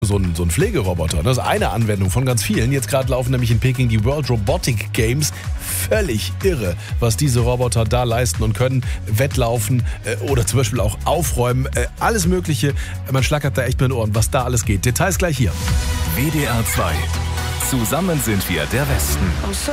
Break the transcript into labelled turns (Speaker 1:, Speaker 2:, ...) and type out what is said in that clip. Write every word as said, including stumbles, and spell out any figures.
Speaker 1: so ein, so ein Pflegeroboter. Das ist eine Anwendung von ganz vielen. Jetzt gerade laufen nämlich in Peking die World Robotic Games. Völlig irre, was diese Roboter da leisten und können. Wettlaufen äh, oder zum Beispiel auch aufräumen. Äh, alles Mögliche. Man schlackert da echt mit den Ohren, was da alles geht. Details gleich hier.
Speaker 2: W D R zwei. Zusammen sind wir der Westen.